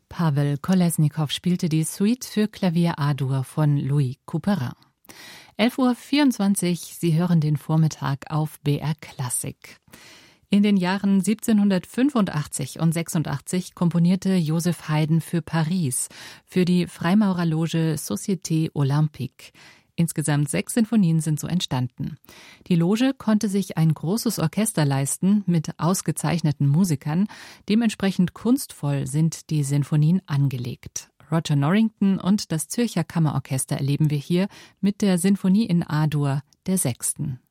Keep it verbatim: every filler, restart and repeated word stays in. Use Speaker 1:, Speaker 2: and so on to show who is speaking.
Speaker 1: Pawel Kolesnikow spielte die Suite für Klavier A-Dur von Louis Couperin. elf Uhr vierundzwanzig, Sie hören den Vormittag auf B R Klassik. In den Jahren siebzehnhundertfünfundachtzig und sechsundachtzig komponierte Joseph Haydn für Paris, für die Freimaurerloge Société Olympique. Insgesamt sechs Sinfonien sind so entstanden. Die Loge konnte sich ein großes Orchester leisten mit ausgezeichneten Musikern. Dementsprechend kunstvoll sind die Sinfonien angelegt. Roger Norrington und das Zürcher Kammerorchester erleben wir hier mit der Sinfonie in A-Dur, der sechsten.